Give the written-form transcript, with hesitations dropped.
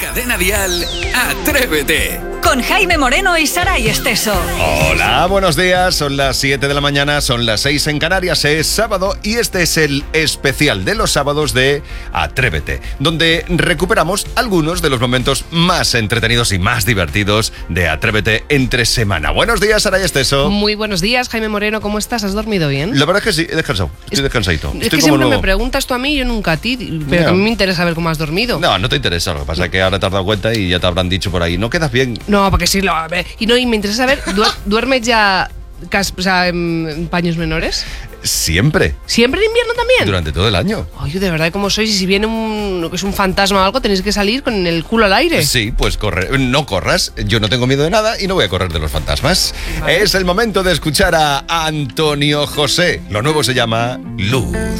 Cadena Dial, Atrévete. Con Jaime Moreno y Saray Esteso. Hola, buenos días. Son las 7 de la mañana, son las 6 en Canarias, es sábado y este es el especial de los sábados de Atrévete, donde recuperamos algunos de los momentos más entretenidos y más divertidos de Atrévete entre semana. Buenos días, Saray Esteso. Muy buenos días, Jaime Moreno, ¿cómo estás? ¿Has dormido bien? La verdad es que sí, he descansado, estoy descansadito. Es que siempre me preguntas tú a mí y yo nunca a ti, pero a mí me interesa ver cómo has dormido. No te interesa, lo que pasa es que ahora te has dado cuenta y ya te habrán dicho por ahí, no quedas bien. No, porque sí, y me interesa saber, ¿duermes ya en paños menores? Siempre. ¿Siempre en invierno también? Durante todo el año. Oye, de verdad, ¿cómo sois? Y si viene un fantasma o algo, tenéis que salir con el culo al aire. Sí, pues no corras. Yo no tengo miedo de nada y no voy a correr de los fantasmas. Vale. Es el momento de escuchar a Antonio José. Lo nuevo se llama Luz.